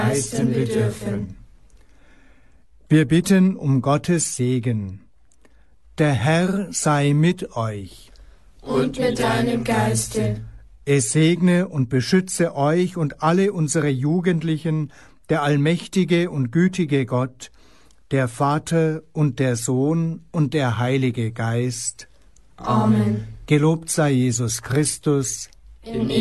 leisten wir dürfen. Wir bitten um Gottes Segen. Der Herr sei mit euch. Und mit deinem Geiste. Es segne und beschütze euch und alle unsere Jugendlichen, der allmächtige und gütige Gott, der Vater und der Sohn und der Heilige Geist. Amen. Gelobt sei Jesus Christus. In